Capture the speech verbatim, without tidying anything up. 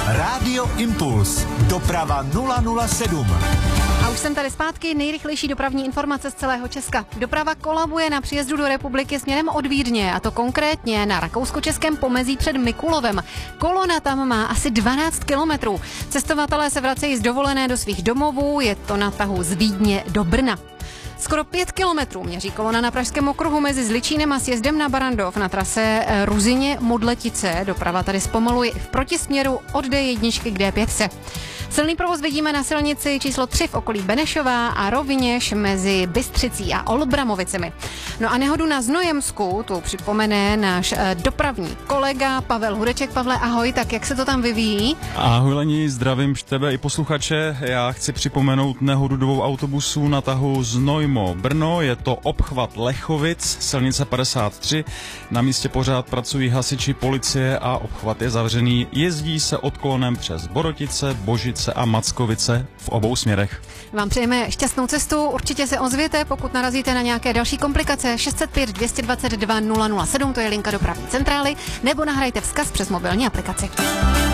Rádio Impuls. Doprava nula nula sedm. A už jsem tady zpátky, nejrychlejší dopravní informace z celého Česka. Doprava kolabuje na příjezdu do republiky směrem od Vídně, a to konkrétně na rakousko-českém pomezí před Mikulovem. Kolona tam má asi dvanáct kilometrů. Cestovatelé se vracejí z dovolené do svých domovů, je to na tahu z Vídně do Brna. Skoro pět kilometrů měří kolona na Pražském okruhu mezi Zličínem a sjezdem na Barandov na trase Ruzyně-Modletice. Doprava tady zpomaluje v protisměru od D jedna k D pět. Silný provoz vidíme na silnici číslo tři v okolí Benešova a rovněž mezi Bystřicí a Olbramovicemi. No a nehodu na Znojemsku tu připomene náš dopravní kolega Pavel Hudeček. Pavle, ahoj, tak jak se to tam vyvíjí? Ahoj Lení, zdravím tebe i posluchače. Já chci připomenout nehodu dvou autobusů na tahu Znojmo Brno. Je to obchvat Lechovic, silnice padesát tři. Na místě pořád pracují hasiči, policie a obchvat je zavřený. Jezdí se odklonem přes Borotice, Božice a Mackovice v obou směrech. Vám přejeme šťastnou cestu, určitě se ozvěte, pokud narazíte na nějaké další komplikace. šest set pět dvě dvacet dva nula nula sedm, to je linka dopravní centrály, nebo nahrajte vzkaz přes mobilní aplikaci.